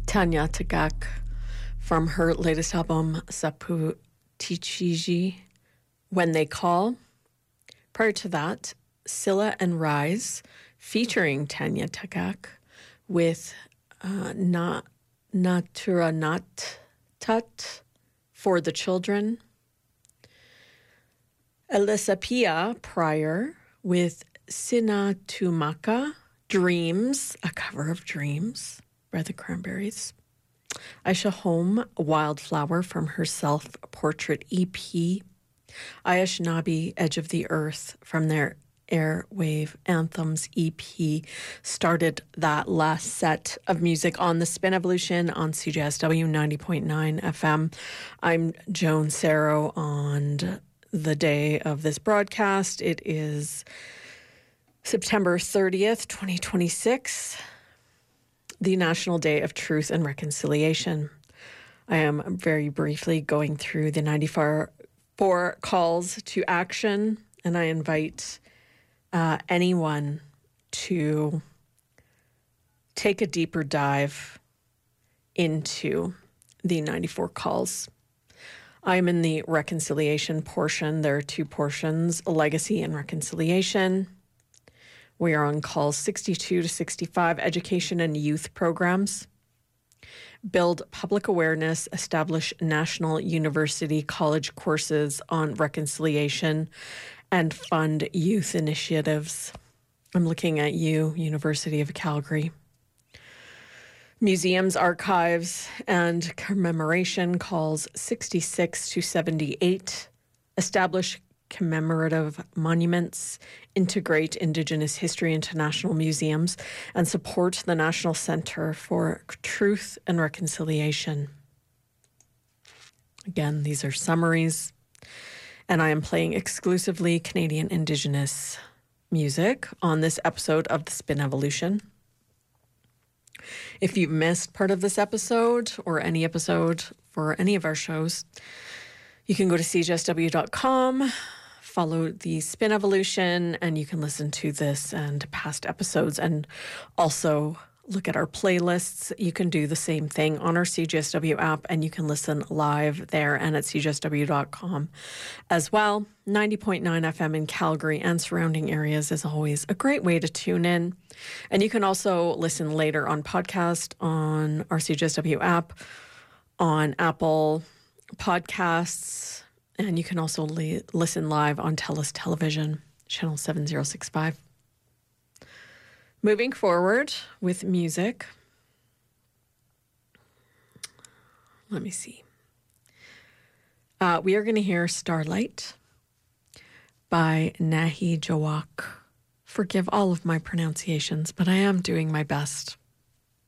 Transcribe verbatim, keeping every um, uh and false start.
Tanya Tagak from her latest album, Sapu Tichiji, When They Call. Prior to that, Scylla and Rise, featuring Tanya Tagak with uh, Na Natura Nat Tut for the Children. Alyssa Pia prior with Sinatumaka, Dreams, a cover of Dreams by the Cranberries. Aisha Home, Wildflower from her self-portrait E P. Ayash Nabi, Edge of the Earth from their Airwave Anthems E P started that last set of music on the Spin Evolution on C J S W ninety point nine F M. I'm Joan Serro. On the day of this broadcast, it is September thirtieth, twenty twenty-six, the National Day of Truth and Reconciliation. I am very briefly going through the ninety-four calls to action, and I invite uh, anyone to take a deeper dive into the ninety-four calls. I'm in the reconciliation portion. There are two portions, legacy and reconciliation. We are on calls sixty-two to sixty-five, education and youth programs. Build public awareness, establish national university college courses on reconciliation, and fund youth initiatives. I'm looking at you, University of Calgary. Museums, archives, and commemoration calls sixty-six to seventy-eight. Establish commemorative monuments, integrate Indigenous history into national museums, and support the National Centre for Truth and Reconciliation. Again, these are summaries, and I am playing exclusively Canadian Indigenous music on this episode of The Spin Evolution. If you've missed part of this episode or any episode for any of our shows, you can go to C J S W dot com, follow the Spin Evolution, and you can listen to this and past episodes and also look at our playlists. You can do the same thing on our C J S W app, and you can listen live there and at C J S W dot com as well. ninety point nine F M in Calgary and surrounding areas is always a great way to tune in. And you can also listen later on podcast on our C J S W app, on Apple Podcasts, and you can also li- listen live on TELUS Television, channel seven zero six five. Moving forward with music. Let me see. Uh, we are going to hear Starlight by Nahi Jawak. Forgive all of my pronunciations, but I am doing my best.